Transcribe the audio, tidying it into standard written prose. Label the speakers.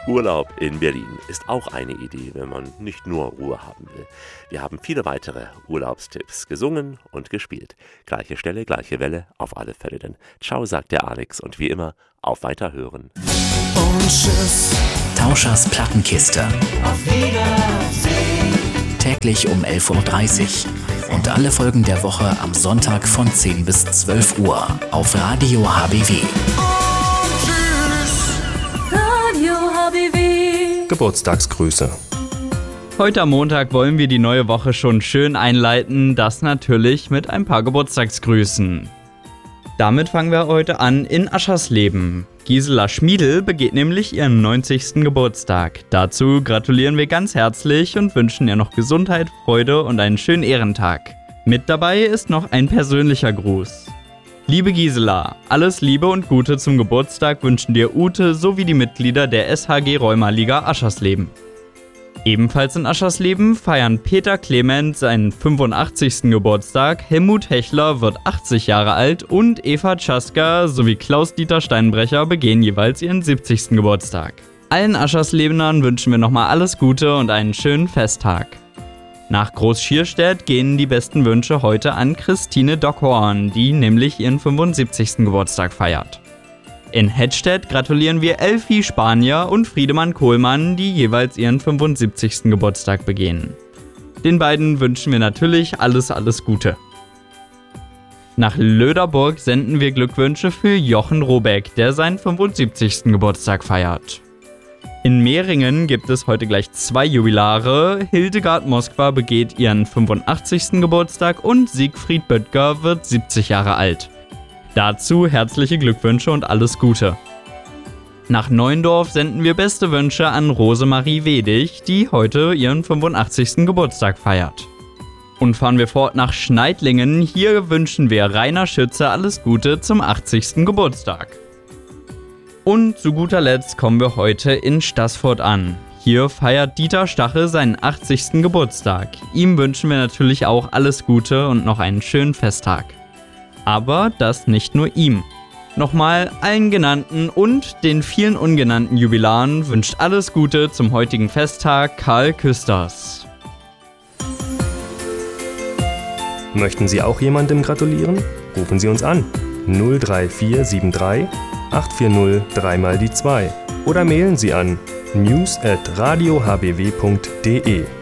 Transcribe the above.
Speaker 1: Urlaub in Berlin ist auch eine Idee, wenn man nicht nur Ruhe haben will. Wir haben viele weitere Urlaubstipps gesungen und gespielt. Gleiche Stelle, gleiche Welle, auf alle Fälle denn. Ciao, sagt der Alex und wie immer, auf Weiterhören.
Speaker 2: Und tschüss.
Speaker 3: Tauschers Plattenkiste.
Speaker 2: Auf Wiedersehen.
Speaker 3: Täglich um 11.30 Uhr. Und alle Folgen der Woche am Sonntag von 10 bis 12 Uhr auf Radio HBW.
Speaker 4: Geburtstagsgrüße.
Speaker 5: Heute am Montag wollen wir die neue Woche schon schön einleiten, das natürlich mit ein paar Geburtstagsgrüßen. Damit fangen wir heute an in Aschersleben. Gisela Schmiedl begeht nämlich ihren 90. Geburtstag. Dazu gratulieren wir ganz herzlich und wünschen ihr noch Gesundheit, Freude und einen schönen Ehrentag. Mit dabei ist noch ein persönlicher Gruß. Liebe Gisela, alles Liebe und Gute zum Geburtstag wünschen dir Ute sowie die Mitglieder der SHG Rheuma-Liga Aschersleben. Ebenfalls in Aschersleben feiern Peter Clement seinen 85. Geburtstag, Helmut Hechler wird 80 Jahre alt und Eva Tschaska sowie Klaus-Dieter Steinbrecher begehen jeweils ihren 70. Geburtstag. Allen Ascherslebenern wünschen wir nochmal alles Gute und einen schönen Festtag. Nach Groß-Schierstedt gehen die besten Wünsche heute an Christine Dockhorn, die nämlich ihren 75. Geburtstag feiert. In Hettstedt gratulieren wir Elfie Spanier und Friedemann Kohlmann, die jeweils ihren 75. Geburtstag begehen. Den beiden wünschen wir natürlich alles Gute. Nach Löderburg senden wir Glückwünsche für Jochen Robeck, der seinen 75. Geburtstag feiert. In Mehringen gibt es heute gleich 2 Jubilare. Hildegard Moskwa begeht ihren 85. Geburtstag und Siegfried Böttger wird 70 Jahre alt. Dazu herzliche Glückwünsche und alles Gute. Nach Neuendorf senden wir beste Wünsche an Rosemarie Wedig, die heute ihren 85. Geburtstag feiert. Und fahren wir fort nach Schneidlingen. Hier wünschen wir Rainer Schütze alles Gute zum 80. Geburtstag. Und zu guter Letzt kommen wir heute in Staßfurt an. Hier feiert Dieter Stache seinen 80. Geburtstag. Ihm wünschen wir natürlich auch alles Gute und noch einen schönen Festtag. Aber das nicht nur ihm. Nochmal allen genannten und den vielen ungenannten Jubilaren wünscht alles Gute zum heutigen Festtag Karl Küsters.
Speaker 4: Möchten Sie auch jemandem gratulieren? Rufen Sie uns an. 03473 840 3 mal die 2 oder mailen Sie an news@radiohbw.de.